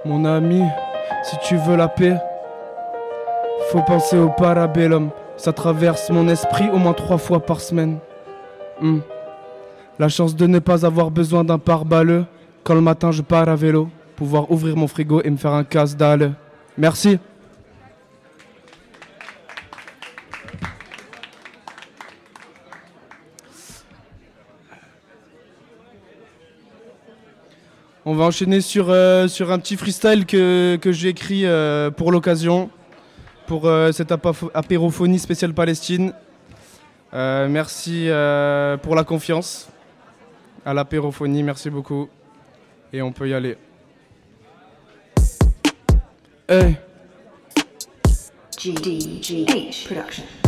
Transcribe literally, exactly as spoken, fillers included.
Mon ami, si tu veux la paix, faut penser au parabellum. Ça traverse mon esprit au moins trois fois par semaine. Hmm. La chance de ne pas avoir besoin d'un pare-balles quand le matin je pars à vélo, pouvoir ouvrir mon frigo et me faire un casse-dalle. Merci. On va enchaîner sur, euh, sur un petit freestyle que, que j'ai écrit euh, pour l'occasion, pour euh, cette apaf- apérophonie spéciale Palestine. Euh, merci euh, pour la confiance à l'apérophonie, merci beaucoup. Et on peut y aller. Hey. G D G H Production.